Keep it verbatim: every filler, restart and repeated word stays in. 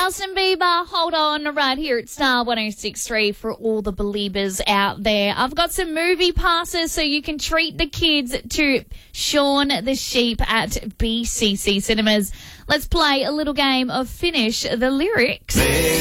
Justin Bieber, Hold On, right here at Star one oh six point three for all the believers out there. I've got some movie passes so you can treat the kids to Shaun the Sheep at B C C Cinemas. Let's play a little game of Finish the Lyrics.